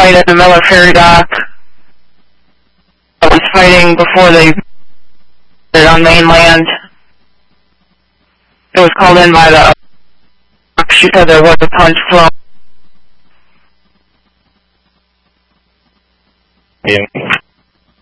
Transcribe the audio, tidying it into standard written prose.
fight at the Miller Ferry dock. I was fighting before they did on mainland. It was called in by the... She said there was a punch thrown. Yeah.